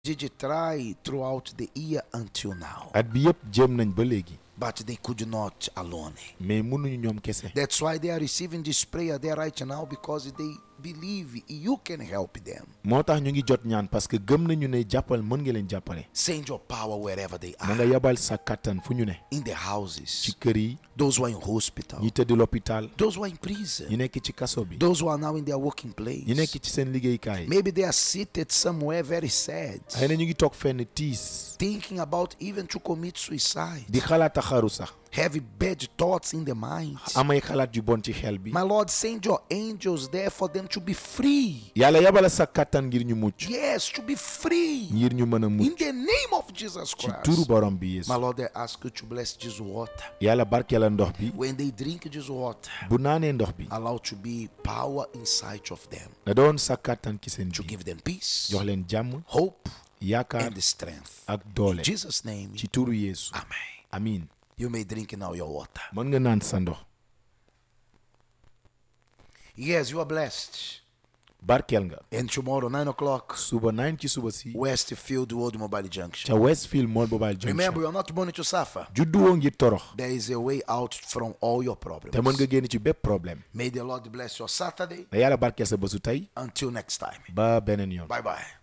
Did you try throughout the year until now? at bi yëpp jéem nañ ba léegi But they could not alone. mais mënuñu ñoom kese. That's why they are receiving this prayer there right now, because they believe you can help them. moo tax ñu ngi jot ñaan parce que gëm nañu ne jàppal mën nga leen jàppale. Send your power wherever they na nga are. yabal sa kattan fu ñu ne. In the ci houses, kër yi those who are in hospital, ñi tëdd l'hôpital those who are in ñi prison, nekk ci kaso bi those who are now in their working ñi nekk place. ci seen liggéeykaay. Maybe they are seated somewhere very sad, xëy na ñu ngi toog fenn tiis thinking about even to commit suicide, di xalaat a xaru sax having bad thoughts in their minds. amay xalaat yu bon ci xel bi. My Lord, send your angels there for them to be free. yàlla yabala sa kattan ngir ñu mucc Yes, to be free. ngir ñu mën a In mucc the name of Jesus ci turu Christ. borom bi Yeesu. My Lord, I ask you to bless this water. yàlla barkeela ndox bi When they drink this water, bu naanee ndox bi allow to be power inside of them na doon sa kattan ci seen to biir give them peace, jox leen jàmm hope, yaakaar and strength. ak In doole Jesus' name, ci turu Yeesu. amen. amiin. You may drink now your water. mën nga naan sa ndox. Yes, you are blessed. barkeel nga. And tomorrow, 9 o'clock, suba 9 ci suba si Westfield World Mobile Junction. ca Westfield Mall Mobile Remember, Junction. you are not born to suffer. juddu woo ngir torox There is a way out from all your problems. te mën nga génn ci bépp problème. May the Lord bless your Saturday. na yàlla barkeel sa bésu tey Until next time. ba beneen yoon. Bye bye.